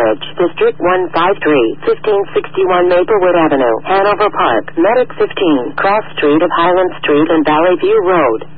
Village, District 153, 1561 Maplewood Avenue, Hanover Park, Medic 15, Cross Street of Highland Street and Valley View Road.